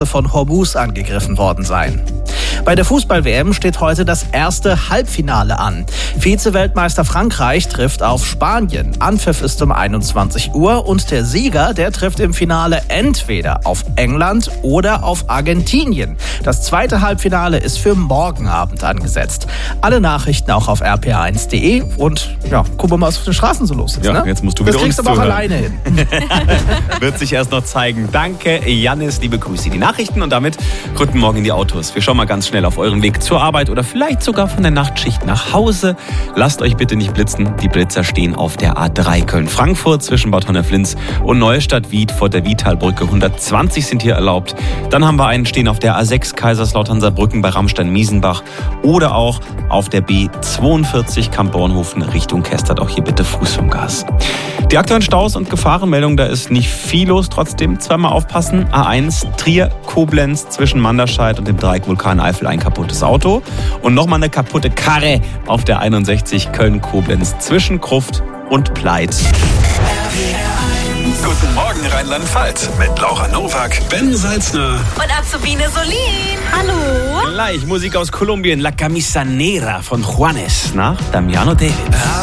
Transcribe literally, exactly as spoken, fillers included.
von Hormuz angegriffen worden sein. Bei der Fußball-W M steht heute das erste Halbfinale an. Vize-Weltmeister Frankreich trifft auf Spanien. Anpfiff ist um einundzwanzig Uhr und der Sieger, der trifft im Finale entweder auf England oder auf Argentinien. Das zweite Halbfinale ist für morgen Abend angesetzt. Alle Nachrichten auch auf r p r eins punkt d e und ja, gucken wir mal, was auf den Straßen so los ist. Ja, ne? Jetzt musst du wieder das kriegst uns du aber auch zuhören. alleine hin. Wird sich erst noch zeigen. Danke, Jannis, liebe Grüße. Die Nachrichten und damit guten Morgen in die Autos. Wir schauen mal ganz schnell auf euren Weg zur Arbeit oder vielleicht sogar von der Nachtschicht nach Hause. Lasst euch bitte nicht blitzen. Die Blitzer stehen auf der A drei Köln-Frankfurt zwischen Bad Honnef-Linz und Neustadt-Wied vor der Wietalbrücke. hundertzwanzig sind hier erlaubt. Dann haben wir einen stehen auf der A sechs Kaiserslautern-Saarbrücken bei Rammstein-Miesenbach oder auch auf der B zweiundvierzig Kamp-Bornhofen Richtung Kestert. Auch hier bitte Fuß vom Gas. Die aktuellen Staus und Gefahrenmeldungen, da ist nicht viel los. Trotzdem zweimal aufpassen. A eins Trier-Koblenz zwischen Manderscheid und dem Dreieck Vulkaneifel ein kaputtes Auto. Und nochmal eine kaputte Karre auf der einundsechzig Köln-Koblenz zwischen Kruft und Pleit. Guten Morgen Rheinland-Pfalz mit Laura Nowak, Ben Salzner und Azubine Solin. Hallo. Gleich Musik aus Kolumbien, La Camisa Negra von Juanes nach Damiano David.